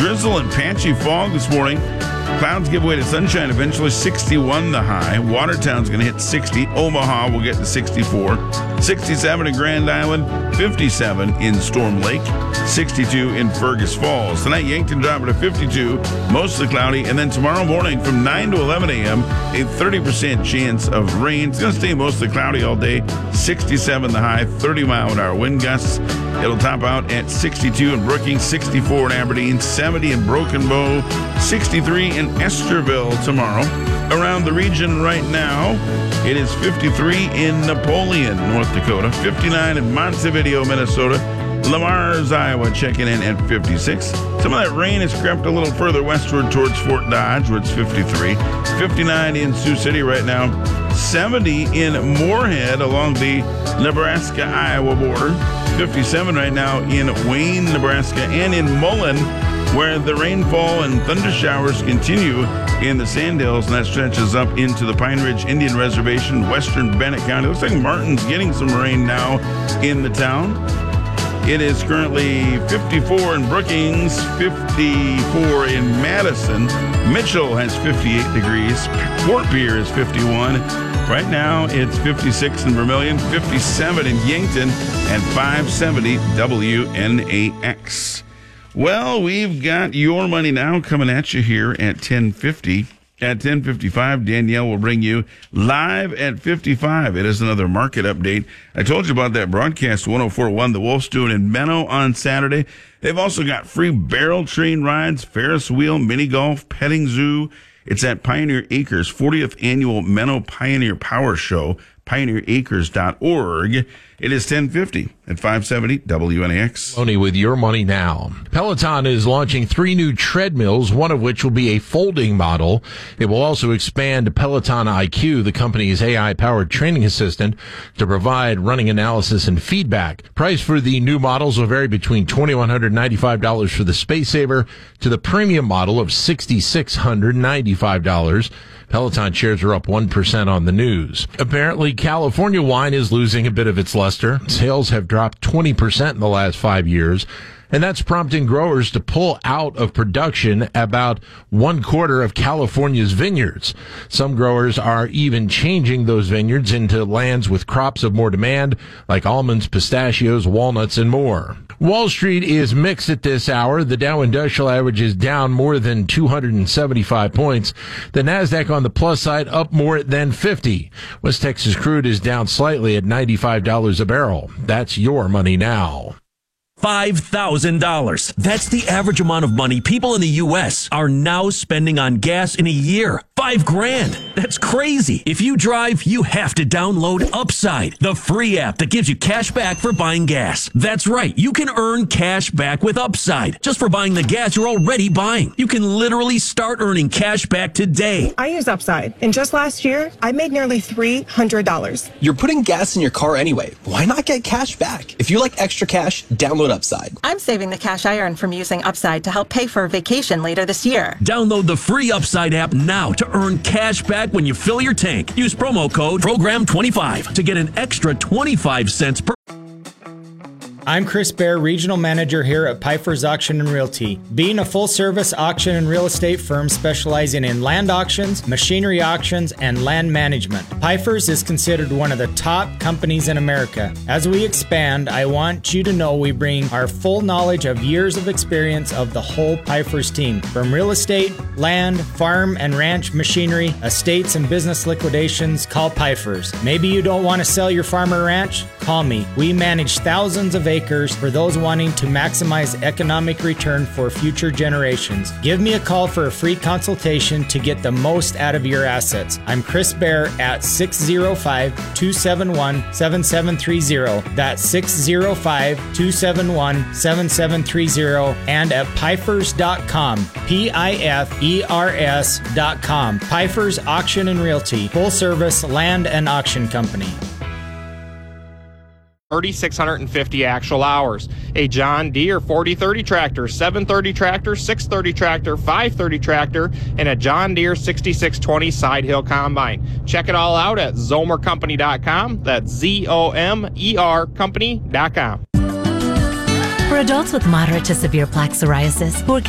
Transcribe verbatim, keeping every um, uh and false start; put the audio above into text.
drizzle and patchy fog this morning. Clouds give way to sunshine eventually. sixty-one the high. Watertown's going to hit sixty. Omaha will get to sixty-four. sixty-seven in Grand Island. fifty-seven in Storm Lake. sixty-two in Fergus Falls. Tonight, Yankton dropping to fifty-two. Mostly cloudy. And then tomorrow morning from nine to eleven a.m., a thirty percent chance of rain. It's going to stay mostly cloudy all day. sixty-seven the high. thirty mile an hour wind gusts. It'll top out at sixty-two in Brookings, sixty-four in Aberdeen, seventy in Broken Bow, sixty-three in Esterville tomorrow. Around the region right now, it is fifty-three in Napoleon, North Dakota, fifty-nine in Montevideo, Minnesota, Lamar's, Iowa, checking in at fifty-six. Some of that rain has crept a little further westward towards Fort Dodge, where it's fifty-three. fifty-nine in Sioux City right now, seventy in Moorhead along the Nebraska-Iowa border, fifty-seven right now in Wayne, Nebraska, and in Mullen, where the rainfall and thunder showers continue in the Sandhills, and that stretches up into the Pine Ridge Indian Reservation, western Bennett County. Looks like Martin's getting some rain now in the town. It is currently fifty-four in Brookings, fifty-four in Madison. Mitchell has fifty-eight degrees. Fort Pierre is fifty-one. Right now, it's fifty-six in Vermilion, fifty-seven in Yankton, and five seventy W N A X. Well, we've got your money now coming at you here at ten fifty. At ten fifty-five, Danielle will bring you live at fifty-five. It is another market update. I told you about that broadcast one oh four point one the Wolf's doing in Menno on Saturday. They've also got free barrel train rides, Ferris wheel, mini golf, petting zoo. It's at Pioneer Acres, fortieth Annual Menno Pioneer Power Show, pioneer acres dot org. It is ten fifty at five seventy W N A X. Only with your money now. Peloton is launching three new treadmills, one of which will be a folding model. It will also expand Peloton I Q, the company's A I-powered training assistant, to provide running analysis and feedback. Price for the new models will vary between two thousand one hundred ninety-five dollars for the Space Saver to the premium model of six thousand six hundred ninety-five dollars. Peloton shares are up one percent on the news. Apparently, California wine is losing a bit of its luster. Sales have dropped twenty percent in the last five years, and that's prompting growers to pull out of production about one quarter of California's vineyards. Some growers are even changing those vineyards into lands with crops of more demand, like almonds, pistachios, walnuts, and more. Wall Street is mixed at this hour. The Dow Industrial Average is down more than two hundred seventy-five points. The Nasdaq on the plus side up more than fifty. West Texas crude is down slightly at ninety-five dollars a barrel. That's your money now. five thousand dollars. That's the average amount of money people in the U S are now spending on gas in a year. Five grand. That's crazy. If you drive, you have to download Upside, the free app that gives you cash back for buying gas. That's right. You can earn cash back with Upside just for buying the gas you're already buying. You can literally start earning cash back today. I use Upside, and just last year, I made nearly three hundred dollars. You're putting gas in your car anyway. Why not get cash back? If you like extra cash, download Upside. I'm saving the cash I earn from using Upside to help pay for a vacation later this year. Download the free Upside app now to earn cash back when you fill your tank. Use promo code program twenty-five to get an extra twenty-five cents per... I'm Chris Bear, Regional Manager here at Pfeiffer's Auction and Realty. Being a full-service auction and real estate firm specializing in land auctions, machinery auctions, and land management, Pfeiffer's is considered one of the top companies in America. As we expand, I want you to know we bring our full knowledge of years of experience of the whole Pfeiffer's team. From real estate, land, farm and ranch machinery, estates and business liquidations, call Pfeiffer's. Maybe you don't want to sell your farm or ranch? Call me. We manage thousands of acres for those wanting to maximize economic return for future generations. Give me a call for a free consultation to get the most out of your assets. I'm Chris Bear at six oh five, two seven one, seven seven three oh. That's six oh five, two seven one, seven seven three oh and at Pfeifers dot com. P I F E R S dot com. Pfeiffer's Auction and Realty, full service land and auction company. three thousand six hundred fifty actual hours. A John Deere forty thirty tractor, seven thirty tractor, six thirty tractor, five thirty tractor, and a John Deere sixty-six twenty side hill combine. Check it all out at zomer company dot com. That's Z O M E R company dot com. For adults with moderate to severe plaque psoriasis who are